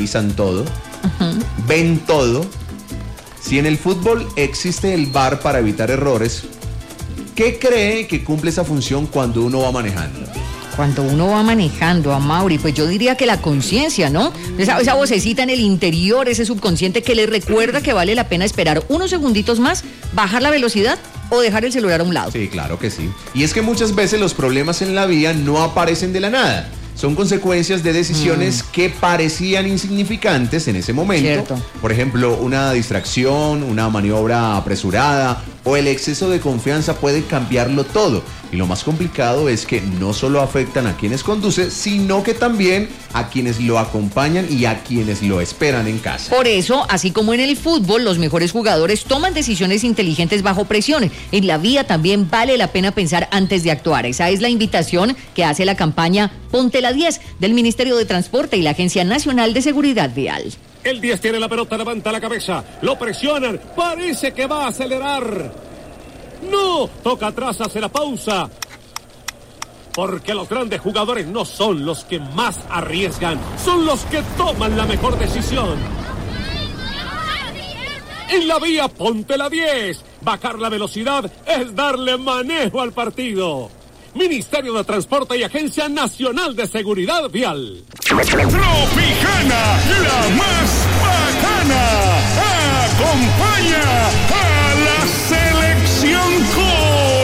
revisan todo, ven todo. Si en el fútbol existe el VAR para evitar errores, ¿qué cree que cumple esa función cuando uno va manejando? Cuando uno va manejando, Amaury, pues yo diría que la conciencia, ¿no? Esa vocecita en el interior, ese subconsciente que le recuerda que vale la pena esperar unos segunditos más, bajar la velocidad o dejar el celular a un lado. Sí, claro que sí. Y es que muchas veces los problemas en la vía no aparecen de la nada. Son consecuencias de decisiones que parecían insignificantes en ese momento. Cierto. Por ejemplo, una distracción, una maniobra apresurada o el exceso de confianza puede cambiarlo todo. Y lo más complicado es que no solo afectan a quienes conducen, sino que también a quienes lo acompañan y a quienes lo esperan en casa. Por eso, así como en el fútbol, los mejores jugadores toman decisiones inteligentes bajo presión. En la vía también vale la pena pensar antes de actuar. Esa es la invitación que hace la campaña Ponte la 10 del Ministerio de Transporte y la Agencia Nacional de Seguridad Vial. El 10 tiene la pelota, levanta la cabeza, lo presionan, parece que va a acelerar. No, toca atrás, hace la pausa. Porque los grandes jugadores no son los que más arriesgan, son los que toman la mejor decisión. En la vía, ponte la 10. Bajar la velocidad es darle manejo al partido. Ministerio de Transporte y Agencia Nacional de Seguridad Vial. Tropicana, la más bacana, acompaña a la